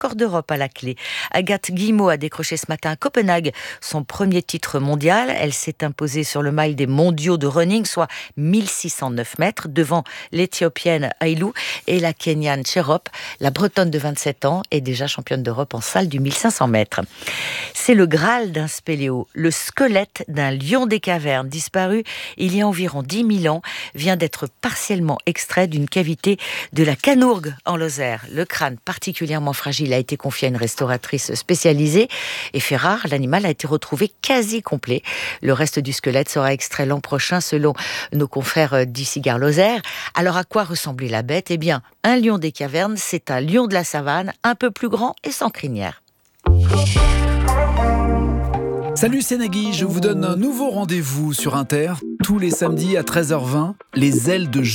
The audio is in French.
records d'Europe à la clé. Agathe Guillemot a décroché ce matin à Copenhague son premier titre mondial. Elle s'est imposée sur le mile des mondiaux de running, soit 1609 mètres, devant l'Éthiopienne Hailou et la Kenyane Cherop. La Bretonne de 27 ans est déjà championne d'Europe en salle du 1500 mètres. C'est le Graal d'un spéléo. Le squelette d'un lion des cavernes, disparu il y a environ 10 000 ans, vient d'être partiellement extrait d'une cavité de la Canourgue en Lozère. Le crâne particulièrement fragile a été confié à une restauratrice spécialisée et fait rare, l'animal a été retrouvé quasi complet. Le reste du squelette sera extrait l'an prochain selon nos confrères d'ici Gare Lozère. Alors à quoi ressemblait la bête ? Eh bien, un lion des cavernes, c'est un lion de la savane, un peu plus grand et sans crinière. Salut, c'est Nagui, je vous donne un nouveau rendez-vous sur Inter, tous les samedis à 13h20, les ailes de